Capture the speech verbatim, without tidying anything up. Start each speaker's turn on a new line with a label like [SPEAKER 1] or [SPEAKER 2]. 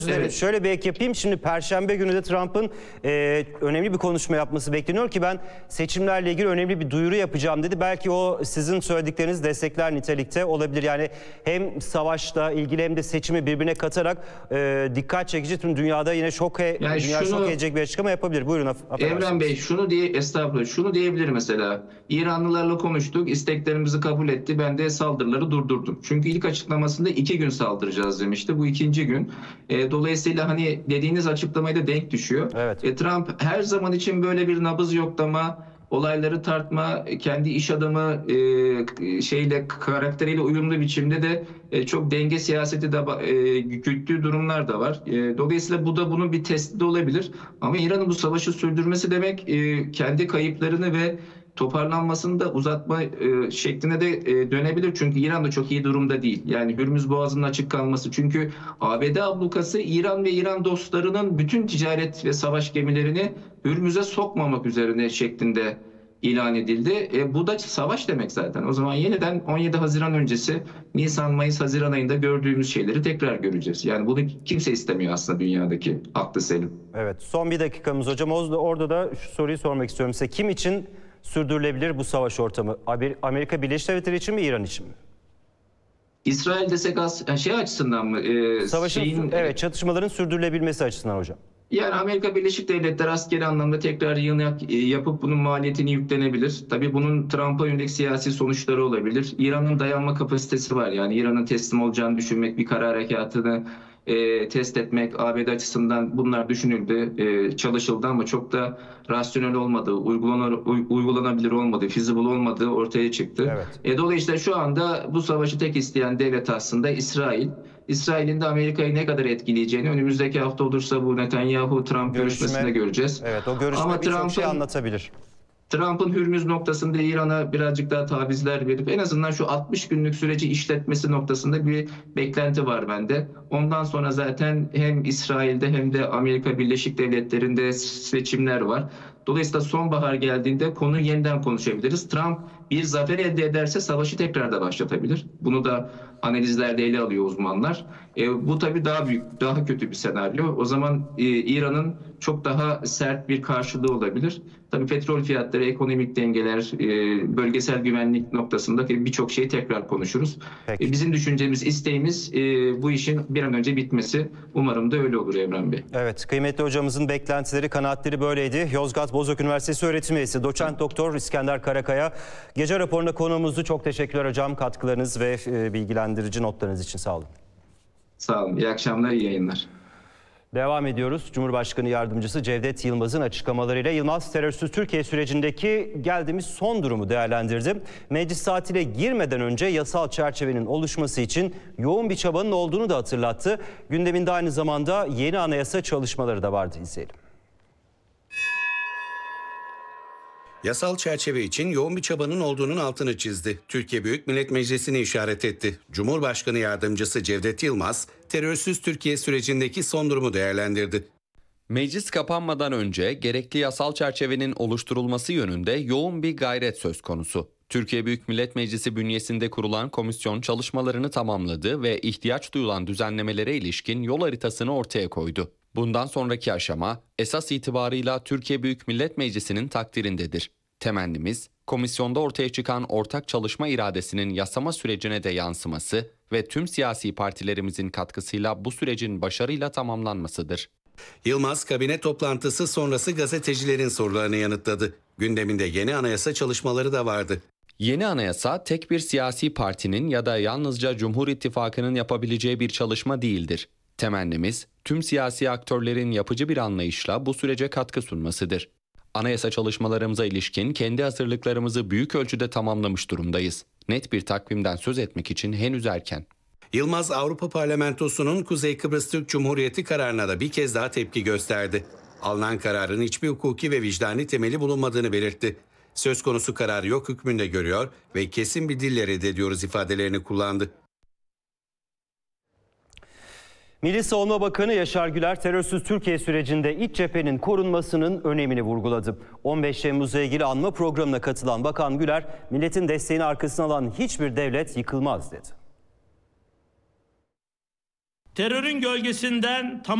[SPEAKER 1] Evet. Şöyle bir ek yapayım. Şimdi Perşembe günü de Trump'ın e, önemli bir konuşma yapması bekleniyor ki ben seçimlerle ilgili önemli bir duyuru yapacağım dedi. Belki o sizin söyledikleriniz destekler nitelikte olabilir. Yani hem savaşla ilgili hem de seçimi birbirine katarak e, dikkat çekici, tüm dünyada yine şok, e,
[SPEAKER 2] yani
[SPEAKER 1] dünya
[SPEAKER 2] şunu,
[SPEAKER 1] şok edecek bir açıklama yapabilir. Buyurun.
[SPEAKER 2] Evren Bey şunu diye estağfurullah şunu diyebilir mesela. İranlılarla konuştuk, isteklerimizi kabul etti. Ben de saldırıları durdurdum. Çünkü ilk açıklamasında iki gün saldıracağız demişti. Bu ikinci gün. E, dolayısıyla hani dediğiniz açıklamaya da denk düşüyor.
[SPEAKER 1] Evet.
[SPEAKER 2] E, Trump her zaman için böyle bir nabız yoklama, olayları tartma, kendi iş adamı e, şeyle karakteriyle uyumlu biçimde de e, çok denge siyaseti de e, güttüğü durumlar da var. E, dolayısıyla bu da bunun bir testi de olabilir. Ama İran'ın bu savaşı sürdürmesi demek e, kendi kayıplarını ve toparlanmasını da uzatma e, şekline de e, dönebilir. Çünkü İran da çok iyi durumda değil. Yani Hürmüz Boğazı'nın açık kalması. Çünkü A B D ablukası İran ve İran dostlarının bütün ticaret ve savaş gemilerini Hürmüz'e sokmamak üzerine şeklinde ilan edildi. E, bu da savaş demek zaten. O zaman yeniden on yedi Haziran öncesi Nisan, Mayıs, Haziran ayında gördüğümüz şeyleri tekrar göreceğiz. Yani bunu kimse istemiyor aslında dünyadaki, aklı selim.
[SPEAKER 1] Evet, son bir dakikamız hocam. Orada da şu soruyu sormak istiyorum size. Kim için sürdürülebilir bu savaş ortamı? Amerika Birleşik Devletleri için mi, İran için mi?
[SPEAKER 2] İsrail desek az şey açısından mı? E,
[SPEAKER 1] Savaşın,
[SPEAKER 2] şeyin,
[SPEAKER 1] evet, çatışmaların sürdürülebilmesi açısından hocam.
[SPEAKER 2] Yani Amerika Birleşik Devletleri askeri anlamda tekrar yığın yapıp bunun maliyetini yüklenebilir. Tabii bunun Trump'a yönelik siyasi sonuçları olabilir. İran'ın dayanma kapasitesi var. Yani İran'ın teslim olacağını düşünmek, bir kara harekatını e, test etmek A B D açısından bunlar düşünüldü, e, çalışıldı ama çok da rasyonel olmadığı, uygulanır, uygulanabilir olmadığı, feasible olmadığı ortaya çıktı.
[SPEAKER 1] Evet.
[SPEAKER 2] E, dolayısıyla şu anda bu savaşı tek isteyen devlet aslında İsrail. İsrail'in de Amerika'yı ne kadar etkileyeceğini önümüzdeki hafta olursa bu Netanyahu-Trump görüşmesinde göreceğiz.
[SPEAKER 1] Evet, o görüşme birçok şey anlatabilir.
[SPEAKER 2] Trump'ın Hürmüz noktasında İran'a birazcık daha tavizler verip en azından şu altmış günlük süreci işletmesi noktasında bir beklenti var bende. Ondan sonra zaten hem İsrail'de hem de Amerika Birleşik Devletleri'nde seçimler var. Dolayısıyla sonbahar geldiğinde konu yeniden konuşabiliriz. Trump bir zafer elde ederse savaşı tekrar da başlatabilir. Bunu da analizlerde ele alıyor uzmanlar. E, bu tabii daha büyük, daha kötü bir senaryo. O zaman e, İran'ın çok daha sert bir karşılığı olabilir. Tabii petrol fiyatları, ekonomik dengeler, e, bölgesel güvenlik noktasında birçok şeyi tekrar konuşuruz. E, bizim düşüncemiz, isteğimiz e, bu işin bir an önce bitmesi. Umarım da öyle olur Evren Bey.
[SPEAKER 1] Evet, kıymetli hocamızın beklentileri, kanaatleri böyleydi. Yozgat Bozok Üniversitesi öğretim üyesi Doçent Doktor İskender Karakaya. Gece raporunda konuğumuzdu. Çok teşekkürler hocam, katkılarınız ve e, bilgilendirici notlarınız için sağ olun.
[SPEAKER 2] Sağ olun. İyi akşamlar, iyi yayınlar.
[SPEAKER 1] Devam ediyoruz. Cumhurbaşkanı Yardımcısı Cevdet Yılmaz'ın açıklamalarıyla Yılmaz terörsüz Türkiye sürecindeki geldiğimiz son durumu değerlendirdi. Meclis tatile girmeden önce yasal çerçevenin oluşması için yoğun bir çabanın olduğunu da hatırlattı. Gündeminde aynı zamanda yeni anayasa çalışmaları da vardı. İzleyelim.
[SPEAKER 3] Yasal çerçeve için yoğun bir çabanın olduğunun altını çizdi. Türkiye Büyük Millet Meclisi'ni işaret etti. Cumhurbaşkanı Yardımcısı Cevdet Yılmaz, terörsüz Türkiye sürecindeki son durumu değerlendirdi.
[SPEAKER 4] Meclis kapanmadan önce gerekli yasal çerçevenin oluşturulması yönünde yoğun bir gayret söz konusu. Türkiye Büyük Millet Meclisi bünyesinde kurulan komisyon çalışmalarını tamamladı ve ihtiyaç duyulan düzenlemelere ilişkin yol haritasını ortaya koydu. Bundan sonraki aşama esas itibarıyla Türkiye Büyük Millet Meclisi'nin takdirindedir. Temennimiz, komisyonda ortaya çıkan ortak çalışma iradesinin yasama sürecine de yansıması ve tüm siyasi partilerimizin katkısıyla bu sürecin başarıyla tamamlanmasıdır.
[SPEAKER 3] Yılmaz, kabine toplantısı sonrası gazetecilerin sorularını yanıtladı. Gündeminde yeni anayasa çalışmaları da vardı.
[SPEAKER 4] Yeni anayasa tek bir siyasi partinin ya da yalnızca Cumhur İttifakı'nın yapabileceği bir çalışma değildir. Temennimiz, tüm siyasi aktörlerin yapıcı bir anlayışla bu sürece katkı sunmasıdır. Anayasa çalışmalarımıza ilişkin kendi hazırlıklarımızı büyük ölçüde tamamlamış durumdayız. Net bir takvimden söz etmek için henüz erken.
[SPEAKER 3] Yılmaz, Avrupa Parlamentosu'nun Kuzey Kıbrıs Türk Cumhuriyeti kararına da bir kez daha tepki gösterdi. Alınan kararın hiçbir hukuki ve vicdani temeli bulunmadığını belirtti. Söz konusu kararı yok hükmünde görüyor ve kesin bir dille reddediyoruz ifadelerini kullandı.
[SPEAKER 1] Milli Savunma Bakanı Yaşar Güler terörsüz Türkiye sürecinde iç cephenin korunmasının önemini vurguladı. on beş Temmuz'la ilgili anma programına katılan Bakan Güler, milletin desteğini arkasına alan hiçbir devlet yıkılmaz dedi.
[SPEAKER 5] terörün gölgesinden tamam